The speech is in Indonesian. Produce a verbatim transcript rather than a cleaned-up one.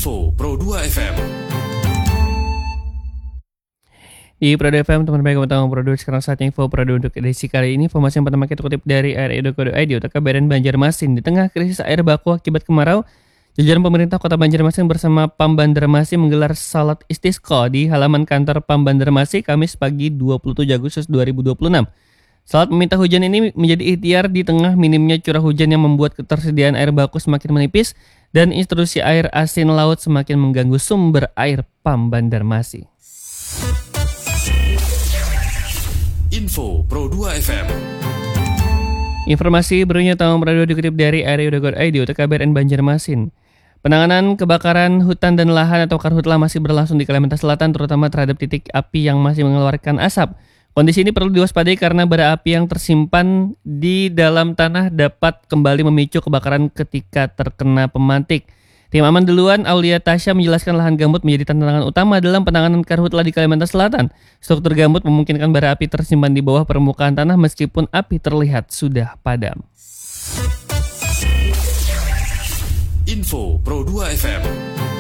Info Pro dua F M. Di Pro dua F M, teman baik utama Pro dua, sekarang saatnya info Pro dua untuk edisi kali ini. Informasi yang pertama kita kutip dari r i dot co dot i d. Untuk kabaran Banjarmasin, di tengah krisis air baku akibat kemarau, jajaran pemerintah Kota Banjarmasin bersama Pam Banjarmasin menggelar salat istisqa di halaman kantor Pam Banjarmasin Kamis pagi dua puluh tujuh Agustus dua ribu dua puluh enam. Salat meminta hujan ini menjadi ikhtiar di tengah minimnya curah hujan yang membuat ketersediaan air baku semakin menipis dan instruksi air asin laut semakin mengganggu sumber air Pam Banjarmasin. Info Pro dua F M. Informasi berikutnya tahun Pro dua dikutip dari r i dot co dot i d untuk K B R N Banjarmasin. Penanganan kebakaran hutan dan lahan atau karhutla masih berlangsung di Kalimantan Selatan, terutama terhadap titik api yang masih mengeluarkan asap. Kondisi ini perlu diwaspadai karena bara api yang tersimpan di dalam tanah dapat kembali memicu kebakaran ketika terkena pemantik. Tim Aman Duluan Aulia Tasya menjelaskan lahan gambut menjadi tantangan utama dalam penanganan karhutla di Kalimantan Selatan. Struktur gambut memungkinkan bara api tersimpan di bawah permukaan tanah meskipun api terlihat sudah padam. Info Pro dua F M.